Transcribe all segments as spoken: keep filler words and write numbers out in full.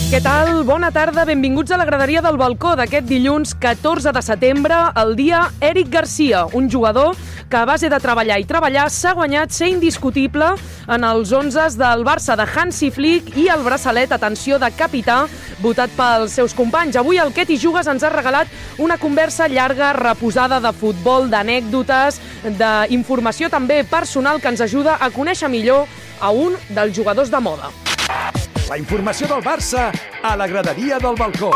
Què tal? Bona tarda, benvinguts a la graderia del balcó d'aquest dilluns catorze de setembre, el dia Eric Garcia, un jugador que a base de treballar i treballar s'ha guanyat ser indiscutible en els onzes del Barça de Hansi Flick i el braçalet, atenció, de capità, votat pels seus companys. Avui el Què t'hi jugues ens ha regalat una conversa llarga, reposada de futbol, d'anècdotes, d'informació també personal que ens ajuda a conèixer millor a un dels jugadors de moda. La informació del Barça a la graderia del balcó.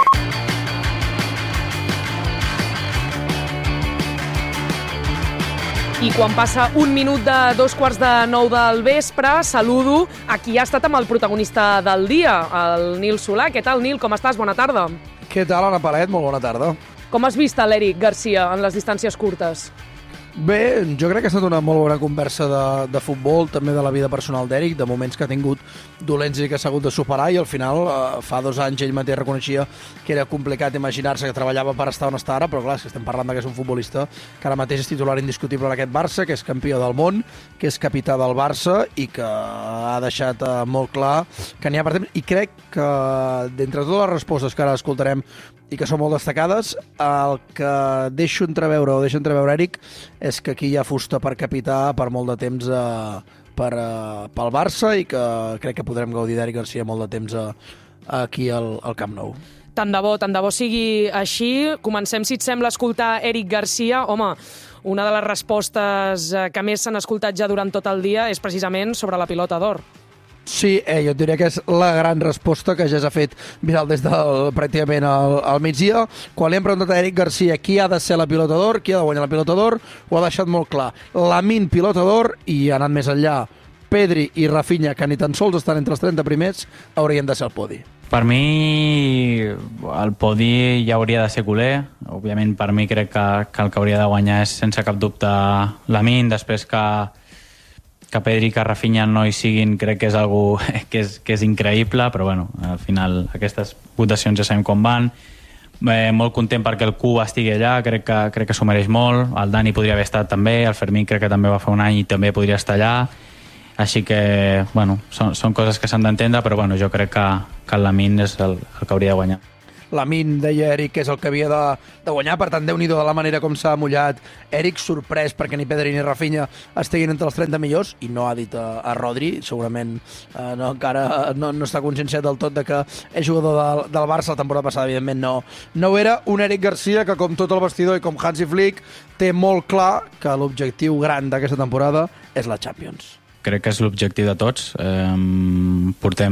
I quan passa un minut de dos quarts de nou del vespre, saludo a qui ha estat amb el protagonista del dia, el Nil Solà. Què tal, Nil? Com estàs? Bona tarda. Què tal, Anna Palet? Molt bona tarda. Com has vist l'Eric Garcia en les distàncies curtes? Bé, jo crec que ha estat una molt bona conversa de, de futbol, també de la vida personal d'Eric, de moments que ha tingut dolents i que s'ha hagut de superar, i al final, eh, fa dos anys ell mateix reconeixia que era complicat imaginar-se que treballava per estar on està ara, però clar, és que estem parlant que és un futbolista que ara mateix és titular indiscutible en aquest Barça, que és campió del món, que és capità del Barça i que ha deixat eh, molt clar que n'hi ha per temps, i crec que d'entre totes les respostes que ara escoltarem i que són molt destacades, el que deixo entreveure o deixa entreveure Eric és que aquí hi ha fusta per capità per molt de temps eh, per, eh, pel Barça, i que crec que podrem gaudir d'Eric Garcia molt de temps eh, aquí al, al Camp Nou. Tant de bo, tant de bo sigui així. Comencem, si et sembla, a escoltar Eric Garcia. Home, una de les respostes que més s'han escoltat ja durant tot el dia és precisament sobre la pilota d'or. Sí, eh, jo et diria que és la gran resposta que ja s'ha fet viral des del pràcticament al, al migdia. Quan li hem preguntat a Eric Garcia qui ha de ser la pilota d'or, qui ha de guanyar la pilota d'or, ho ha deixat molt clar. Lamine pilota d'or, i ha anat més enllà, Pedri i Rafinha, que ni tan sols estan entre els trenta primers, haurien de ser al podi. Per mi el podi ja hauria de ser Culer. Òbviament per mi crec que, que el que hauria de guanyar és sense cap dubte Lamine, després que que Pedri i que Rafinha no hi siguin crec que és algo que és, que és increïble, però bueno, al final aquestes votacions ja sabem com van. Eh, molt content perquè el Q estigui allà, crec que, crec que s'ho mereix molt. El Dani podria haver estat també, el Fermín crec que també va fer un any i també podria estar allà, així que bueno, són, són coses que s'han d'entendre, però bueno, jo crec que, que el Lamine és el, el que hauria de guanyar. Lamine, deia Eric, que és el que havia de, de guanyar, per tant, Déu-n'hi-do de la manera com s'ha mullat. Eric sorprès perquè ni Pedri ni Rafinha estiguin entre els trenta millors, i no ha dit a, a Rodri, segurament eh, no, encara no, no està conscienciat del tot de que és jugador del, del Barça. La temporada passada, evidentment, no, no ho era. Un Eric Garcia que, com tot el vestidor i com Hansi Flick, té molt clar que l'objectiu gran d'aquesta temporada és la Champions. Crec que és l'objectiu de tots. Eh, portem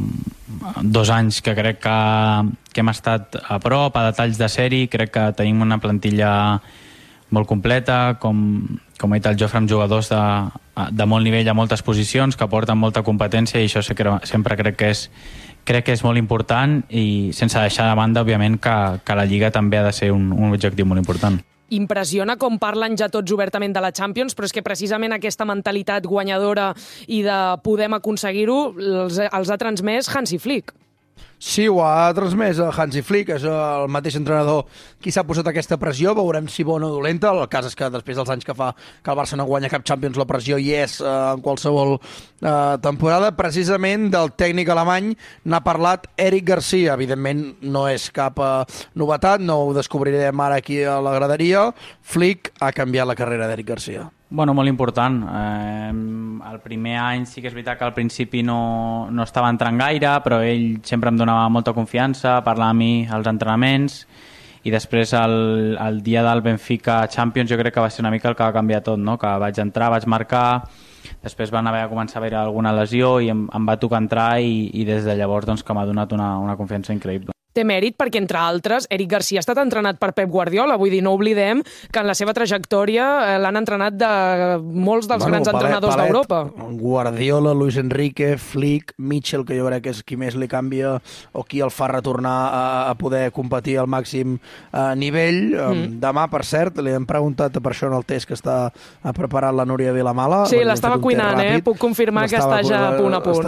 dos anys que crec que, que hem estat a prop, a detalls de sèrie. Crec que tenim una plantilla molt completa, com, com ha dit el Jofre, amb jugadors de, de molt nivell a moltes posicions, que porten molta competència, i això sempre crec que és, crec que és molt important, i sense deixar de banda, òbviament, que, que la Lliga també ha de ser un, un objectiu molt important. Impressiona com parlen ja tots obertament de la Champions, però és que precisament aquesta mentalitat guanyadora i de podem aconseguir-ho els, els ha transmès Hansi Flick. Sí, ho ha transmès a Hansi Flick, és el mateix entrenador qui s'ha posat aquesta pressió. Veurem si bona o dolenta. El cas és que després dels anys que fa que el Barça no guanya cap Champions, la pressió hi és eh, en qualsevol eh, temporada. Precisament del tècnic alemany n'ha parlat Eric Garcia. Evidentment no és cap eh, novetat, no ho descobrirem ara aquí a la graderia. Flick ha canviat la carrera d'Eric Garcia. Bueno, molt important. Eh, el primer any sí que és veritat que al principi no, no estava entrant gaire, però ell sempre em donava molta confiança, parlava a mi als entrenaments, i després el, el dia del Benfica Champions jo crec que va ser una mica el que va canviar tot, no? Que vaig entrar, vaig marcar, després van haver de començar a haver alguna lesió i em, em va tocar entrar, i, i des de llavors doncs, que m'ha donat una, una confiança increïble. Té mèrit perquè, entre altres, Eric Garcia ha estat entrenat per Pep Guardiola. Vull dir, no oblidem que en la seva trajectòria eh, l'han entrenat de molts dels bueno, grans palet, entrenadors d'Europa. Guardiola, Luis Enrique, Flick, Mitchell, que jo crec que és qui més li canvia o qui el fa retornar a, a poder competir al màxim eh, nivell. Mm. Demà, per cert, li hem preguntat per això en el test que està preparat la Núria Vilamala. Sí, l'estava cuinant, eh? Puc confirmar que està ja a punt a punt. Està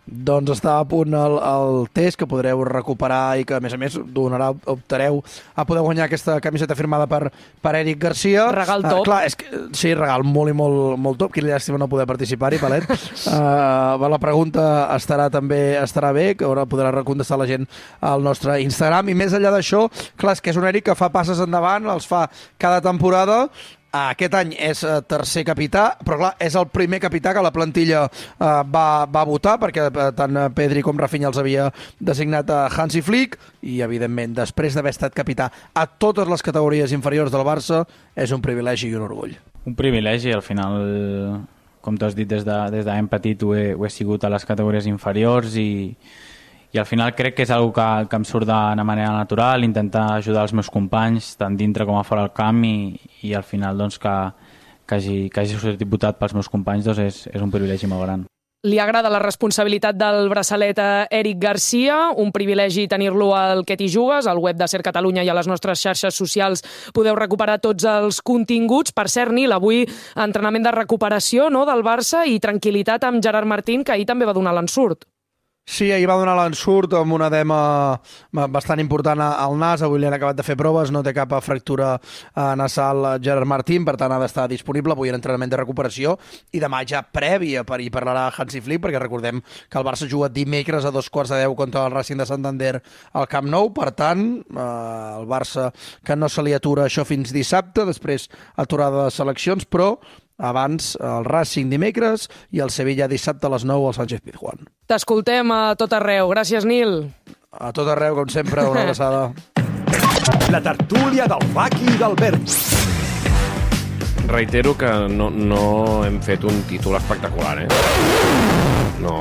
Doncs està a punt el, el test que podreu recuperar i que, a més a més, donarà, optareu a poder guanyar aquesta camiseta firmada per, per Eric Garcia. Regal top. Uh, clar, és que, sí, regal molt i molt, molt top. Quina llàstima no poder participar-hi, Palet. Uh, la pregunta estarà també estarà bé, que ara podrà contestar la gent al nostre Instagram. I més enllà d'això, clar, és que és un Eric que fa passes endavant, els fa cada temporada. Aquest any és uh, tercer capità, però clar, és el primer capità que la plantilla uh, va, va votar, perquè uh, tant Pedri com Rafinha els havia designat a Hansi Flick, i evidentment, després d'haver estat capità a totes les categories inferiors del Barça, és un privilegi i un orgull. Un privilegi, al final, com tu has dit, des de, des de ben petit ho he, ho he sigut a les categories inferiors i i al final crec que és una cosa que, que em surt d'una manera natural, intentar ajudar els meus companys, tant dintre com a fora del camp, i, i al final doncs, que, que, hagi, que hagi sortit votat pels meus companys doncs és, és un privilegi molt gran. Li agrada la responsabilitat del braçalet a Eric Garcia, un privilegi tenir-lo al Que t'hi jugues, al web de Ser Catalunya i a les nostres xarxes socials podeu recuperar tots els continguts. Per cert, Nil, avui entrenament de recuperació, no?, del Barça, i tranquil·litat amb Gerard Martín, que ahir també va donar l'ensurt. Sí, ahir va donar l'ensurt amb una edema bastant important al nas. Avui li han acabat de fer proves, no té cap fractura nasal Gerard Martín, per tant ha d'estar disponible avui en entrenament de recuperació, i demà ja prèvia, per hi parlarà Hansi Flick, perquè recordem que el Barça juga dimecres a dos quarts de deu contra el Racing de Santander al Camp Nou. Per tant, eh, el Barça que no se li atura això fins dissabte, després aturada de seleccions, però abans el Racing dimecres i el Sevilla dissabte a les nou al Sánchez Pizjuán. T'escoltem a tot arreu. Gràcies, Nil. A tot arreu, com sempre, una abraçada. La tertúlia del Faki i del Berg. Reitero que no, no hem fet un títol espectacular, eh? No...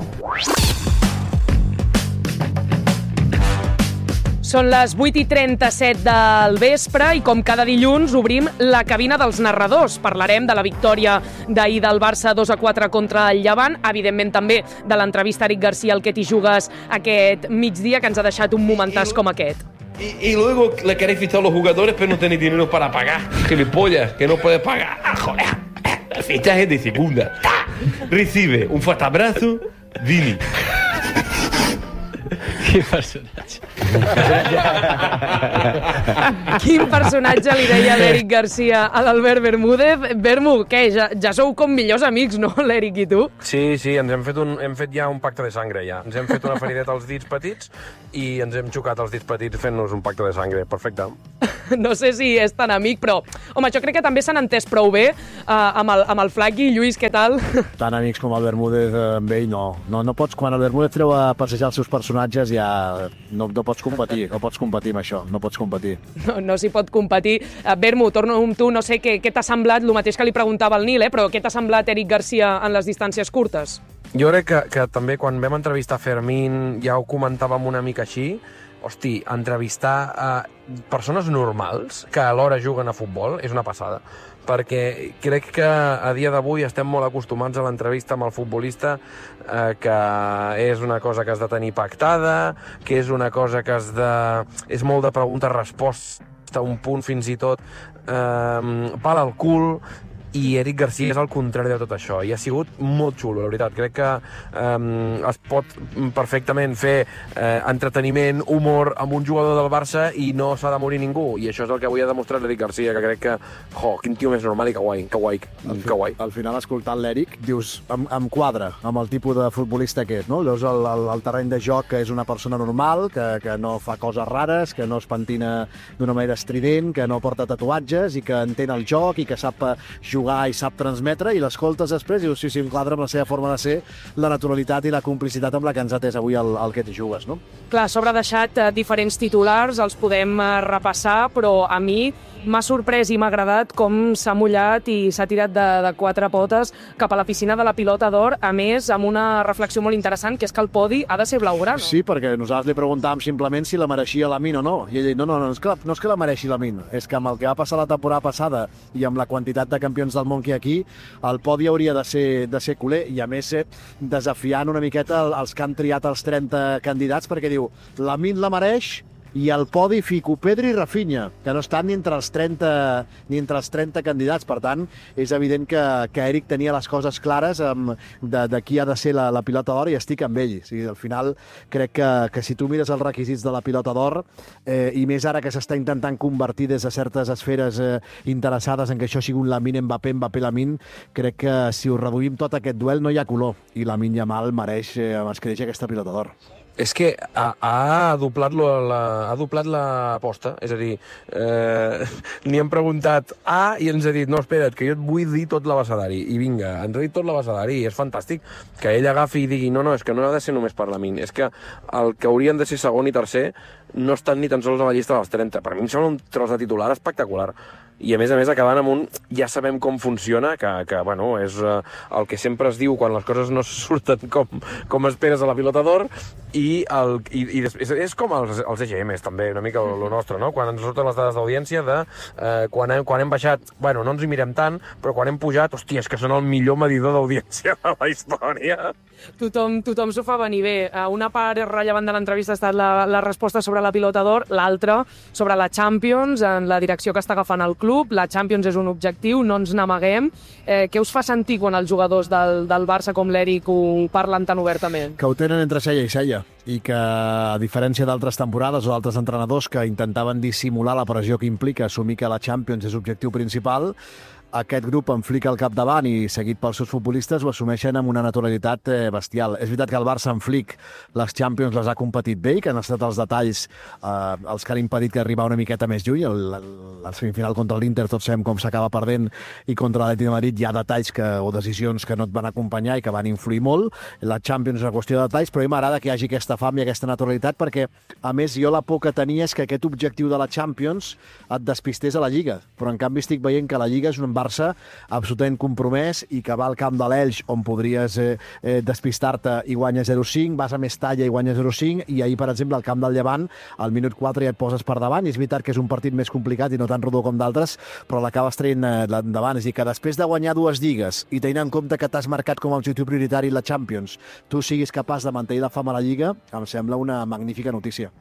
Són les vuit i trenta-set del vespre i com cada dilluns obrim la cabina dels narradors. Parlarem de la victòria d'ahir del Barça dos a quatre contra el Llevant, evidentment també de l'entrevista a Eric Garcia al Que t'hi jugues aquest migdia, que ens ha deixat un momentàs com aquest. Y, y luego le queréis fichar a los jugadores pero no tenéis dinero para pagar. Gilipollas, que no puedes pagar. Ah, joder. El fichaje de segunda. Recibe un fuerte abrazo, Vini. Quin personatge. Quin personatge li deia l'Eric Garcia a l'Albert Bermúdez. Bermu, què? Ja, ja sou com millors amics, no, l'Eric i tu? Sí, sí, ens hem fet, un, hem fet ja un pacte de sangre, ja. Ens hem fet una ferideta als dits petits i ens hem xocat els dits petits fent-nos un pacte de sangre. Perfecte. No sé si és tan amic, però... Home, jo crec que també s'han entès prou bé uh, amb, el, amb el Flaqui. Lluís, què tal? Tan amics com el Bermúdez eh, amb ell, no. no. No pots, quan el Bermúdez treu a passejar els seus personatges, ja no, no pots competir, no pots competir amb això, no pots competir. No, no s'hi pot competir. Uh, Bermu, torno amb tu, no sé què, què t'ha semblat, el mateix que li preguntava al Nil, eh, però què t'ha semblat Eric Garcia en les distàncies curtes? Jo crec que, que també quan vam entrevistar Fermín ja ho comentàvem una mica així. Hosti, entrevistar a persones normals que alhora juguen a futbol és una passada, perquè crec que a dia d'avui estem molt acostumats a l'entrevista amb el futbolista, eh, que és una cosa que has de tenir pactada, que és una cosa que has de... és molt de pregunta-resposta, un punt fins i tot eh, pal al cul, i Eric Garcia és el contrari de tot això, i ha sigut molt xulo, la veritat. Crec que eh, es pot perfectament fer eh, entreteniment, humor amb un jugador del Barça i no s'ha de morir ningú, i això és el que avui ha demostrat l'Eric Garcia, que crec que, jo, quin tio més normal i que guai, que guai, que guai. Al final, escoltant l'Eric, dius, em, em quadra amb el tipus de futbolista que és, no? Veus el, el, el terreny de joc, que és una persona normal, que, que no fa coses rares, que no es pentina d'una manera estrident, que no porta tatuatges i que entén el joc i que sap jugar jugar i sap transmetre, i l'escoltes després i dius, sí, sí, em quadra amb la seva forma de ser, la naturalitat i la complicitat amb la que ens ha atès avui el, el Que t'hi jugues, no? Clar, s'haurà deixat eh, diferents titulars, els podem eh, repassar, però a mi m'ha sorprès i m'ha agradat com s'ha mullat i s'ha tirat de, de quatre potes cap a la piscina de la pilota d'or, a més, amb una reflexió molt interessant, que és que el podi ha de ser blaugrana. Sí, perquè nosaltres li preguntàvem simplement si la mereixia Lamine o no, i ell dit, no, no, no, és que, no és que la mereixi Lamine, és que amb el que va passar la temporada passada i amb la quantitat de campions del món que hi ha aquí, el podi hauria de ser, de ser culer, i a més eh, desafiant una miqueta els que han triat els trenta candidats, perquè diu, Lamine la mereix, I al podi fico Pedri i Rafinha, que no estan ni entre els trenta, ni entre els trenta candidats. Per tant, és evident que, que Eric tenia les coses clares amb, de, de qui ha de ser la, la pilota d'or, i estic amb ell. O sigui, al final, crec que, que si tu mires els requisits de la pilota d'or, eh, i més ara que s'està intentant convertir des de certes esferes eh, interessades en que això sigui un Lamine Mbappé, Mbappé Lamine, crec que si ho reduïm tot aquest duel no hi ha color, i Lamine Yamal mereix, eh, es creix aquesta pilota d'or. És que ha, ha doblat la, ha doblat l'aposta, és a dir, eh, ni hem preguntat A i ens ha dit, no, espera't, que jo et vull dir tot l'abecedari, i vinga, ens ha dit tot l'abecedari, i és fantàstic que ell agafi i digui, no, no, és que no ha de ser només per Lamine, és que el que haurien de ser segon i tercer no estan ni tan sols a la llista dels trenta. Per mi em sembla un tros de titular espectacular. I a més a més acabant amb un ja sabem com funciona, que, que bueno, és uh, el que sempre es diu quan les coses no surten com, com esperes a la pilota d'or, i, el, i, i és, és com els, els E G Ms també, una mica el nostre, no? Quan ens surten les dades d'audiència de uh, quan, hem, quan hem baixat, bueno, no ens hi mirem tant, però quan hem pujat, hòstia, és que són el millor medidor d'audiència de la història. Tothom, tothom s'ho fa venir bé. Una part rellevant de l'entrevista ha estat la, la resposta sobre la pilota d'or, l'altra sobre la Champions, en la direcció que està agafant el club. La Champions és un objectiu, no ens n'amaguem. Eh, què us fa sentir quan els jugadors del, del Barça com l'Eric ho parlen tan obertament? Que ho tenen entre cella i cella, i que, a diferència d'altres temporades o d'altres entrenadors que intentaven dissimular la pressió que implica assumir que la Champions és objectiu principal, aquest grup amb Flick al capdavant i seguit pels seus futbolistes ho assumeixen amb una naturalitat eh, bestial. És veritat que el Barça amb Flick les Champions les ha competit bé i que han estat els detalls eh, els que han impedit que arribar una miqueta més lluny. El, el, el semifinal contra l'Inter tots sabem com s'acaba perdent, i contra l'Atlètic de Madrid hi ha detalls que, o decisions que no et van acompanyar i que van influir molt. La Champions és una qüestió de detalls, però a mi m'agrada que hi hagi aquesta fam i aquesta naturalitat, perquè a més jo la por que tenia és que aquest objectiu de la Champions et despistés a la Lliga, però en canvi estic veient que la Lliga és un Barça absolutament compromès i que va al camp de l'Elx, on podries eh, eh, despistar-te i guanyes zero cinc, vas a Mestalla i guanyes zero cinc, i ahir, per exemple, al camp del Llevant, al minut quatre ja et poses per davant, i és veritat que és un partit més complicat i no tan rodó com d'altres, però l'acabes traient eh, endavant. És a dir, que després de guanyar dues lligues i tenint en compte que t'has marcat com a objectiu prioritari la Champions, tu siguis capaç de mantenir la fama a la Lliga, em sembla una magnífica notícia.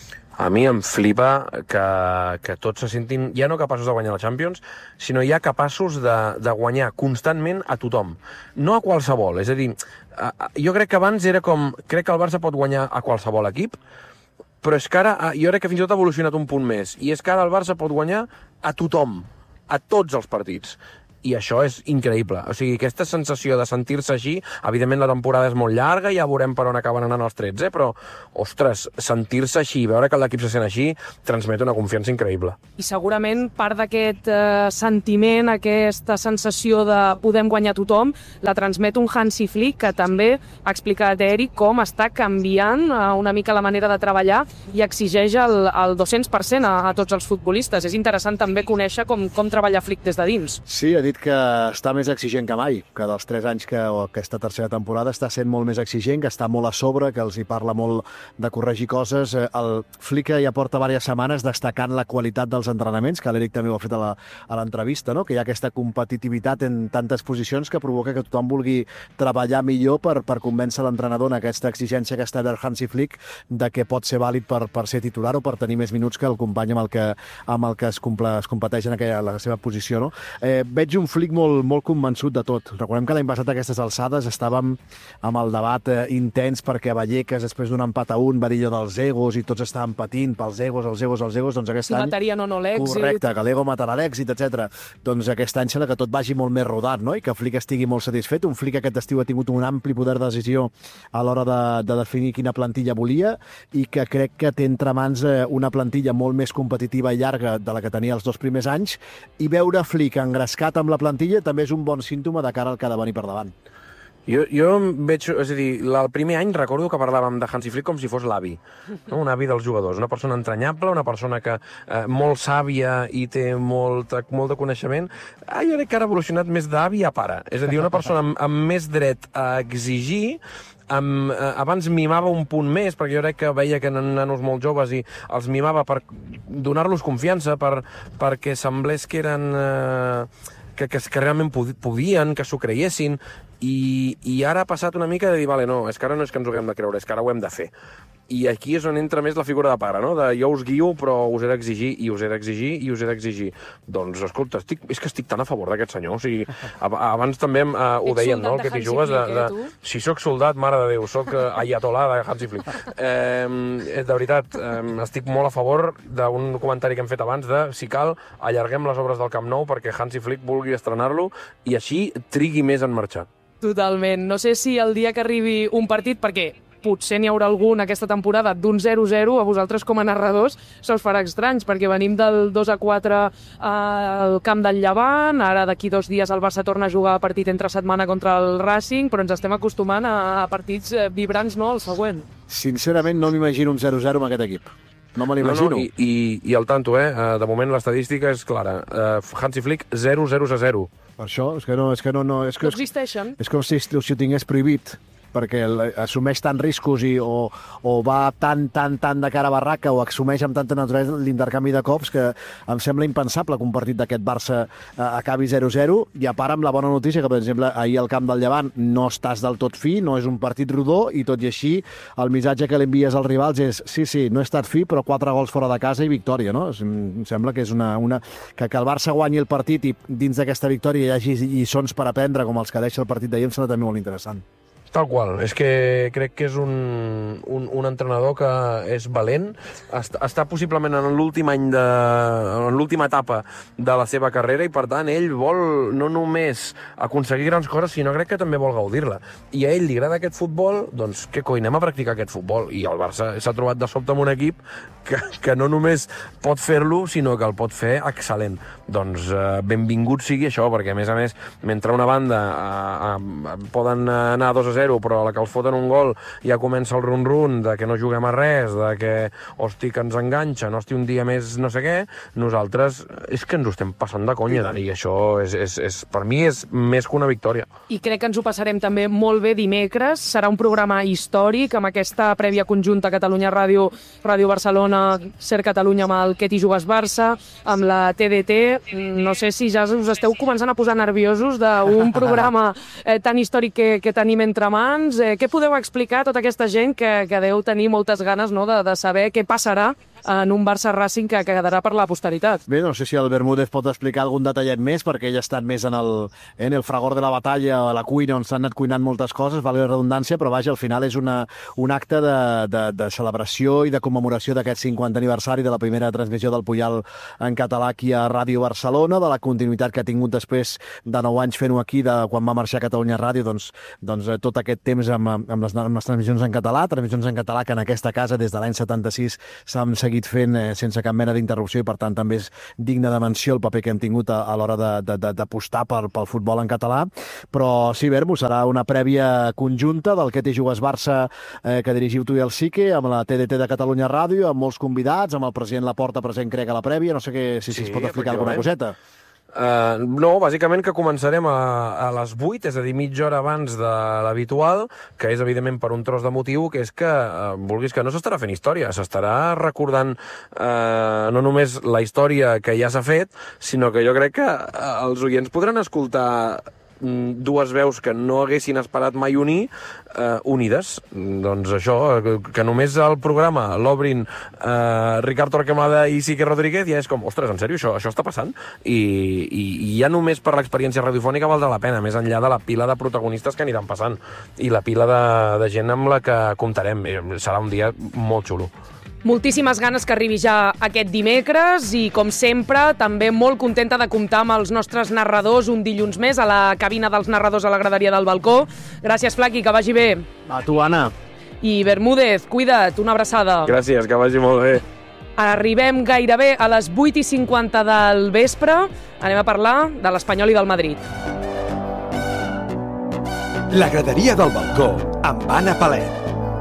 A mi em flipa que, que tots se sentin ja no capaços de guanyar la Champions, sinó ja capaços de, de guanyar constantment a tothom. No a qualsevol, és a dir, jo crec que abans era com, crec que el Barça pot guanyar a qualsevol equip, però és que ara, jo crec que fins i tot ha evolucionat un punt més, i és que ara el Barça pot guanyar a tothom, a tots els partits. I això és increïble. O sigui, aquesta sensació de sentir-se així, evidentment la temporada és molt llarga, ja veurem per on acaben anant els trets, eh? Però, ostres, sentir-se així, veure que l'equip se sent així, transmet una confiança increïble. I segurament part d'aquest eh, sentiment, aquesta sensació de podem guanyar tothom, la transmet un Hansi Flick, que també ha explicat Eric com està canviant eh, una mica la manera de treballar i exigeix el, el dos-cents per cent a, a tots els futbolistes. És interessant també conèixer com, com treballa Flick des de dins. Sí, ha dit que està més exigent que mai, que dels tres anys que, o aquesta tercera temporada està sent molt més exigent, que està molt a sobre, que els hi parla molt de corregir coses. El Flick ja porta diverses setmanes destacant la qualitat dels entrenaments, que l'Eric també ho ha fet a l'entrevista, no? Que hi ha aquesta competitivitat en tantes posicions que provoca que tothom vulgui treballar millor per, per convèncer l'entrenador en aquesta exigència que està del Hansi Flick de que pot ser vàlid per, per ser titular o per tenir més minuts que el company amb el que, amb el que es, comple, es competeix en aquella, la seva posició. No? Eh, veig un Flick molt, molt convençut de tot. Recordem que l'any passat a aquestes alçades estàvem amb el debat eh, intens perquè Vallecas, després d'un empat a un, va dir allò dels egos i tots estaven patint pels egos, els egos, els egos, doncs aquest si any... matarien o no l'èxit. Correcte, que l'ego matarà l'èxit, etcètera. Doncs aquest any sembla que tot vagi molt més rodat, no? I que Flick estigui molt satisfet. Un Flick aquest estiu ha tingut un ampli poder de decisió a l'hora de, de definir quina plantilla volia i que crec que té entre mans eh, una plantilla molt més competitiva i llarga de la que tenia els dos primers anys, i veure Flick engrescat amb la plantilla també és un bon símptoma de cara al que ha de venir per davant. Jo, jo veig, és a dir, el primer any recordo que parlàvem de Hansi Flick com si fos l'avi, no? Un avi dels jugadors, una persona entranyable, una persona que eh, molt sàvia i té molt, molt de coneixement. Ah, jo crec que ha evolucionat més d'avi a pare, és a dir, una persona amb, amb més dret a exigir. Amb, eh, abans mimava un punt més, perquè jo crec que veia que eren nanos molt joves i els mimava per donar-los confiança, per, perquè semblés que eren... Eh, que, que, que realment podien, que s'ho creiessin, i, i ara ha passat una mica de dir, vale, no, és que ara no és que ens ho haguem de creure, és que ara ho hem de fer. i aquí és on entra més la figura de pare, no? De jo us guio, però us he d'exigir, i us he d'exigir, i us he d'exigir. Doncs, escolta, estic, és que estic tan a favor d'aquest senyor. O sigui, abans també uh, ho dèiem, no? Que t'hi jugues de, de... Eh, si sóc soldat, mare de Déu, sóc uh, ayatollah de Hansi Flick. Eh, de veritat, eh, estic molt a favor d'un comentari que hem fet abans de, si cal, allarguem les obres del Camp Nou perquè Hansi Flick vulgui estrenar-lo i així trigui més en marxar. Totalment. No sé si el dia que arribi un partit, perquè potser n'hi haurà algun aquesta temporada d'un zero zero, a vosaltres com a narradors se us farà estranys, perquè venim del dos a quatre al camp del Llevant, ara d'aquí dos dies el Barça torna a jugar a partit entre setmana contra el Racing, però ens estem acostumant a partits vibrants, no?, el següent. Sincerament no m'imagino un zero zero amb aquest equip. No me l'imagino. No, no, i, i, i al tanto, eh? De moment l'estadística és clara. Uh, Hansi Flick, zero zero a zero. Per això, és que no... És que no, no és que, no existeixen. És com si, si ho tingués prohibit, perquè assumeix tants riscos i, o, o va tan, tan, tan de cara a barraca o assumeix amb tanta naturalesa l'intercanvi de cops que em sembla impensable que un partit d'aquest Barça eh, acabi zero zero, i a part amb la bona notícia que, per exemple, ahir al camp del Llevant no estàs del tot fi, no és un partit rodó, i tot i així el missatge que li envies als rivals és sí, sí, no he estat fi, però quatre gols fora de casa i victòria, no? Em sembla que és una... una que, que el Barça guanyi el partit i dins d'aquesta victòria hi hagi lliçons per aprendre com els que deixa el partit d'ahir, em sembla també molt interessant. Tal qual, és que crec que és un, un, un entrenador que és valent, està, està possiblement en l'últim any de, en l'última etapa de la seva carrera, i per tant ell vol no només aconseguir grans coses, sinó crec que també vol gaudir-la. I a ell li agrada aquest futbol, doncs què coi, anem a practicar aquest futbol. I el Barça s'ha trobat de sobte amb un equip que, que no només pot fer-lo, sinó que el pot fer excel·lent. Doncs eh, benvingut sigui això, perquè a més a més, mentre una banda eh, eh, poden anar dos a zero, però a la que els foten un gol ja comença el run-run de que no juguem a res, de que, hosti, que ens enganxen, hosti, un dia més no sé què, nosaltres és que ens ho estem passant de conya, i això és, és, és, per mi és més que una victòria. I crec que ens ho passarem també molt bé dimecres. Serà un programa històric amb aquesta prèvia conjunta Catalunya Ràdio, Ràdio Barcelona, Ser Catalunya amb el Que t'hi jugues Barça, amb la T D T. No sé si ja us esteu començant a posar nerviosos d'un programa eh, tan històric que, que tenim entre mans. Eh, què podeu explicar a tota aquesta gent que, que deu tenir moltes ganes, no, de, de saber què passarà en un Barça Racing que quedarà per la posteritat? Bé, no sé si el Bermúdez pot explicar algun detallet més, perquè ell ha estat més en el, en el fragor de la batalla, a la cuina, on s'han anat cuinant moltes coses, vale la redundància, però vaja, al final és una, un acte de, de, de celebració i de commemoració d'aquest cinquantè aniversari de la primera transmissió del Puyal en català aquí a Ràdio Barcelona, de la continuïtat que ha tingut després de nou anys fent-ho aquí, de quan va marxar a Catalunya Ràdio, doncs, doncs tot aquest temps amb, amb, les, amb les transmissions en català, transmissions en català que en aquesta casa des de l'any setanta-sis s'han seguit fent eh, sense cap mena d'interrupció, i per tant també és digne de menció el paper que hem tingut a, a l'hora d'apostar pel, pel futbol en català. Però sí, Bermo, serà una prèvia conjunta del Que t'hi jugues Barça eh, que dirigiu tu i el Sique, amb la T D T de Catalunya Ràdio, amb molts convidats, amb el president Laporta present, crec, a la prèvia. No sé que, si, si sí, es pot explicar alguna coseta. Uh, no, bàsicament que començarem a, a les vuit, és a dir, mitja hora abans de l'habitual, que és evidentment per un tros de motiu, que és que, uh, vulguis que no, s'estarà fent història, s'estarà recordant uh, no només la història que ja s'ha fet, sinó que jo crec que uh, els oients podran escoltar dues veus que no haguessin esperat mai unir, eh, unides. Doncs això, que només el programa l'obrin eh, Ricard Torquemada i Sique Rodríguez, ja és com, ostres, en sèrio, això, això està passant? I, i, i ja només per l'experiència radiofònica valdrà la pena, més enllà de la pila de protagonistes que aniran passant i la pila de, de gent amb la que comptarem. Serà un dia molt xulo. Moltíssimes ganes que arribi ja aquest dimecres i, com sempre, també molt contenta de comptar amb els nostres narradors un dilluns més a la cabina dels narradors a la graderia del balcó. Gràcies, Flaqui, que vagi bé. A tu, Anna. I Bermúdez, cuida't, una abraçada. Gràcies, que vagi molt bé. Arribem gairebé a les vuit i cinquanta del vespre. Anem a parlar de l'Espanyol i del Madrid. La graderia del balcó, amb Anna Palet.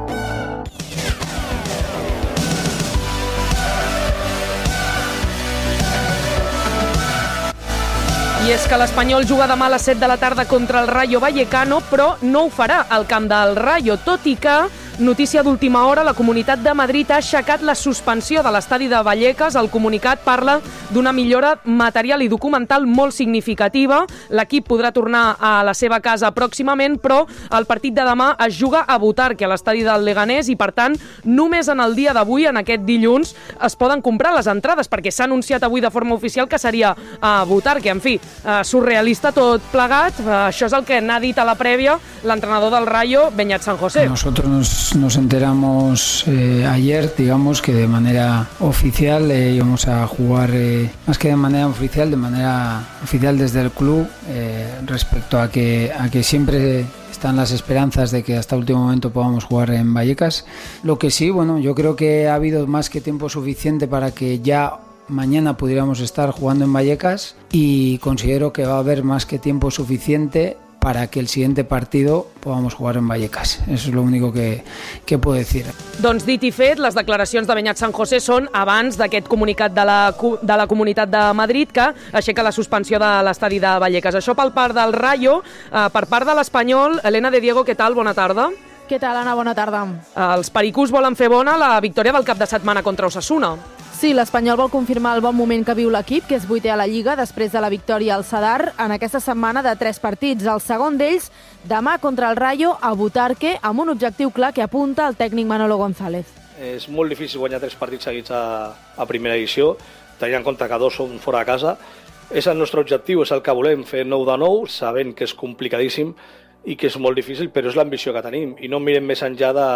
I és que l'Espanyol juga demà a les set de la tarda contra el Rayo Vallecano, però no ho farà al camp del Rayo, tot i que notícia d'última hora, la Comunitat de Madrid ha aixecat la suspensió de l'estadi de Vallecas. El comunicat parla d'una millora material i documental molt significativa. L'equip podrà tornar a la seva casa pròximament, però el partit de demà es juga a Butarque, a l'estadi del Leganés, i per tant, només en el dia d'avui, en aquest dilluns, es poden comprar les entrades, perquè s'ha anunciat avui de forma oficial que seria a Butarque. En fi, eh, surrealista tot plegat. Eh, això és el que n'ha dit a la prèvia l'entrenador del Rayo, Beñat San José. Nosotros nos, nos enteramos eh, ayer, digamos, que de manera oficial eh, íbamos a jugar, eh, más que de manera oficial, de manera oficial desde el club, eh, respecto a que, a que siempre están las esperanzas de que hasta último momento podamos jugar en Vallecas. Lo que sí, bueno, yo creo que ha habido más que tiempo suficiente para que ya mañana pudiéramos estar jugando en Vallecas, y considero que va a haber más que tiempo suficiente para que el siguiente partido podamos jugar en Vallecas. Eso es lo único que, que puedo decir. Doncs dit i fet, les declaracions de Beñat San José són abans d'aquest comunicat de la, de la Comunitat de Madrid que aixeca la suspensió de l'estadi de Vallecas. Això pel part del Rayo. Eh, per part de l'Espanyol, Elena de Diego, què tal? Bona tarda. Què tal, Anna? Bona tarda. Els pericús volen fer bona la victòria del cap de setmana contra Osasuna. Sí, l'Espanyol vol confirmar el bon moment que viu l'equip, que és vuitè a la Lliga, després de la victòria al Sadar en aquesta setmana de tres partits. El segon d'ells, demà contra el Rayo, a Butarque, amb un objectiu clar que apunta el tècnic Manolo González. És molt difícil guanyar tres partits seguits a, a primera edició, tenint en compte que dos són fora de casa. És el nostre objectiu, és el que volem, fer nou de nou, sabent que és complicadíssim i que és molt difícil, però és l'ambició que tenim. I no mirem més enllà de...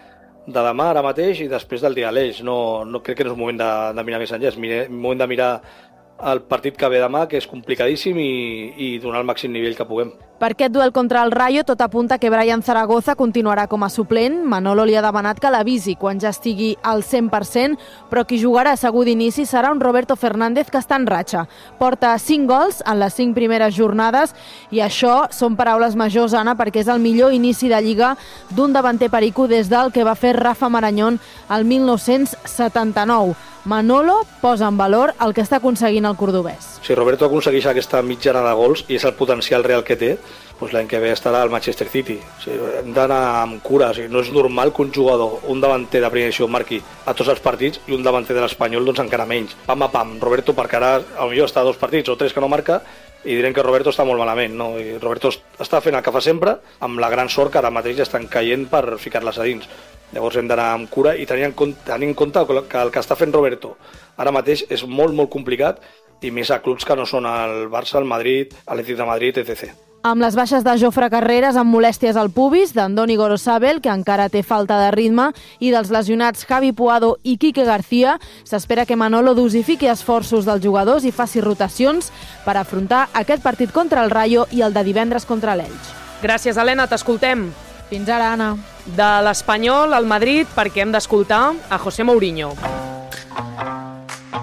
de demà, ara mateix, i després del dia a l'Eix. No, no crec que no és moment de, de mirar més enllà, és mire, moment de mirar el partit que ve demà, que és complicadíssim, i, i donar el màxim nivell que puguem. Per aquest duel contra el Rayo, tot apunta que Brian Zaragoza continuarà com a suplent. Manolo li ha demanat que l'avisi quan ja estigui al cent per cent, però qui jugarà segur d'inici serà un Roberto Fernández que està en ratxa. Porta cinc gols en les cinc primeres jornades, i això són paraules majors, Anna, perquè és el millor inici de Lliga d'un davanter pericú des del que va fer Rafa Marañón el mil nou-cents setanta-nou. Manolo posa en valor el que està aconseguint el cordobès. Si Roberto aconsegueix aquesta mitjana de gols i és el potencial real que té, doncs l'any que ve estarà al Manchester City. O sigui, hem d'anar amb cura. O sigui, no és normal que un jugador, un davanter de primera edició, marqui a tots els partits, i un davanter de l'Espanyol doncs encara menys. Pam a pam. Roberto, perquè ara potser està a dos partits o tres que no marca, i direm que Roberto està molt malament, no? I Roberto està fent el que fa sempre, amb la gran sort que ara mateix estan caient per ficar-les a dins. Llavors hem d'anar amb cura i tenir en compte, tenir en compte que el que està fent Roberto ara mateix és molt, molt complicat, i més a clubs que no són el Barça, el Madrid, l'Atlètic de Madrid, etcètera. Amb les baixes de Jofre Carreras amb molèsties al pubis, d'Andoni Gorosabel, que encara té falta de ritme, i dels lesionats Javi Puado i Quique García, s'espera que Manolo dosifiqui esforços dels jugadors i faci rotacions per afrontar aquest partit contra el Rayo i el de divendres contra l'Elx. Gràcies, Helena, t'escoltem. Fins ara, Anna. De l'Espanyol al Madrid, perquè hem d'escoltar a José Mourinho.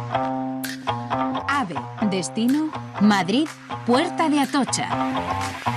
AVE, destino Madrid, Puerta de Atocha.